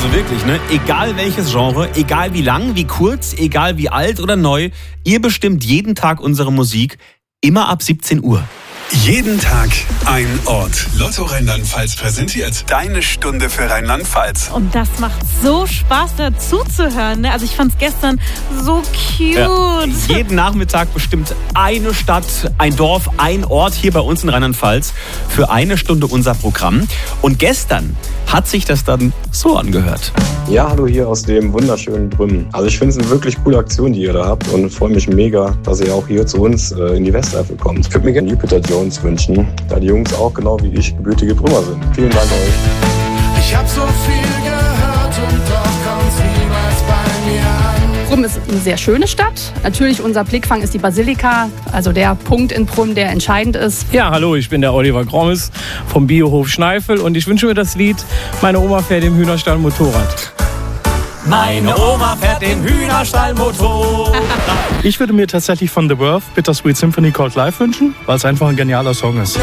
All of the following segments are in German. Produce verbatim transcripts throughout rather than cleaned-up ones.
Also wirklich, ne? Egal welches Genre, egal wie lang, wie kurz, egal wie alt oder neu, ihr bestimmt jeden Tag unsere Musik, immer ab siebzehn Uhr. Jeden Tag ein Ort. Lotto Rheinland-Pfalz präsentiert deine Stunde für Rheinland-Pfalz. Und das macht so Spaß, dazu zu hören. Ne? Also ich fand es gestern so cute. Ja, jeden Nachmittag bestimmt eine Stadt, ein Dorf, ein Ort hier bei uns in Rheinland-Pfalz für eine Stunde unser Programm. Und gestern hat sich das dann so angehört. Ja, hallo hier aus dem wunderschönen Brümmen. Also ich finde es eine wirklich coole Aktion, die ihr da habt und freue mich mega, dass ihr auch hier zu uns äh, in die Westeifel kommt. Ich würde mir gerne Jupiter Jones wünschen, da die Jungs auch genau wie ich gebürtige Brümmer sind. Vielen Dank euch. Ich hab so viel gehört und doch kommt's niemals bei mir an. Prüm ist eine sehr schöne Stadt. Natürlich unser Blickfang ist die Basilika, also der Punkt in Prüm, der entscheidend ist. Ja, hallo, ich bin der Oliver Grommes vom Biohof Schneifel und ich wünsche mir das Lied Meine Oma fährt im Hühnerstall Motorrad. Meine Oma fährt im Hühnerstall Motorrad. Ich würde mir tatsächlich von The Verve Bittersweet Symphony Called Life wünschen, weil es einfach ein genialer Song ist.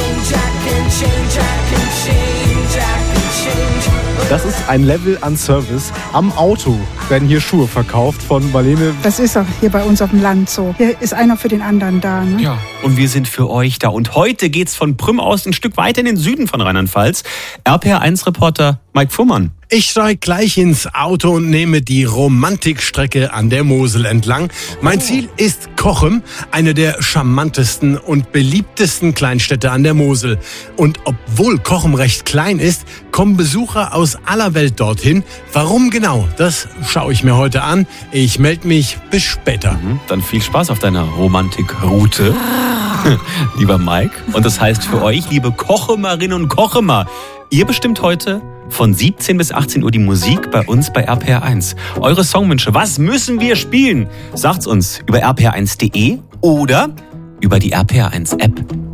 Das ist ein Level an Service. Am Auto werden hier Schuhe verkauft von Marlene. Das ist auch hier bei uns auf dem Land so. Hier ist einer für den anderen da. Ne? Ja, und wir sind für euch da. Und heute geht's von Prüm aus ein Stück weiter in den Süden von Rheinland-Pfalz. R P R eins Reporter Mike Fuhrmann. Ich steige gleich ins Auto und nehme die Romantikstrecke an der Mosel entlang. Mein Ziel ist Cochem, eine der charmantesten und beliebtesten Kleinstädte an der Mosel. Und obwohl Cochem recht klein ist, kommen Besucher aus aller Welt dorthin. Warum genau? Das schaue ich mir heute an. Ich melde mich bis später. Mhm, dann viel Spaß auf deiner Romantikroute, lieber Mike. Und das heißt für euch, liebe Kochemerinnen und Kochemer, ihr bestimmt heute von siebzehn bis achtzehn Uhr die Musik bei uns bei R P R eins. Eure Songwünsche, was müssen wir spielen? Sagt's uns über r p r eins punkt d e oder über die R P R eins App.